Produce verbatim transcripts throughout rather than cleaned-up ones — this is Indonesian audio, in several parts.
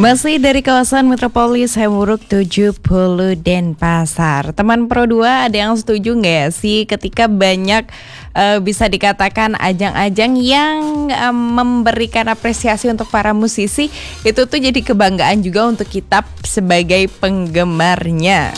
Masih dari kawasan Metropolis Hemuruk tujuh puluh Denpasar. Teman Pro dua, ada yang setuju nggak sih ketika banyak uh, bisa dikatakan ajang-ajang yang um, memberikan apresiasi untuk para musisi, itu tuh jadi kebanggaan juga untuk kita sebagai penggemarnya.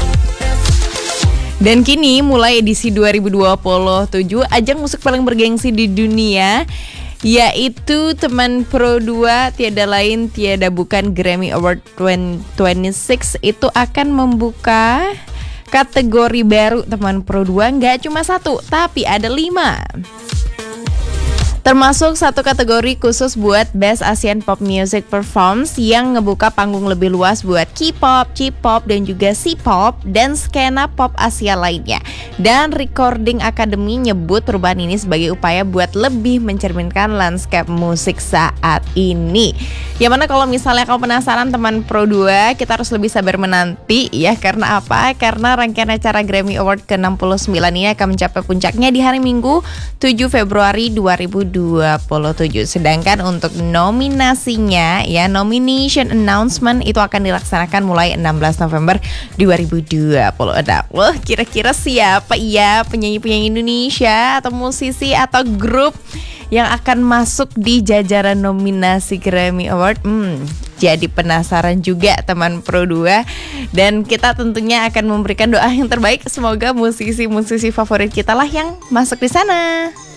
Dan kini mulai edisi dua ribu dua puluh tujuh, ajang musik paling bergengsi di dunia, yaitu teman Pro dua, tiada lain tiada bukan Grammy Award dua ribu dua puluh enam, itu akan membuka kategori baru teman Pro dua. Nggak cuma satu, tapi ada lima. Termasuk satu kategori khusus buat Best Asian Pop Music Performance yang ngebuka panggung lebih luas buat K-pop, J-pop, dan juga C-pop dan skena pop Asia lainnya. Dan Recording Academy nyebut perubahan ini sebagai upaya buat lebih mencerminkan landscape musik saat ini. Yang mana kalau misalnya kamu penasaran teman Pro dua, kita harus lebih sabar menanti ya. Karena apa? Karena rangkaian acara Grammy Award ke enam puluh sembilan ini akan mencapai puncaknya di hari Minggu tujuh Februari dua ribu dua puluh tujuh. Sedangkan untuk nominasinya ya, nomination announcement itu akan dilaksanakan mulai enam belas November dua ribu dua puluh enam. Wah, kira-kira siapa ya penyanyi-penyanyi Indonesia atau musisi atau grup yang akan masuk di jajaran nominasi Grammy Award? Hmm, jadi penasaran juga teman Pro dua. Dan kita tentunya akan memberikan doa yang terbaik. Semoga musisi-musisi favorit kita lah yang masuk di sana.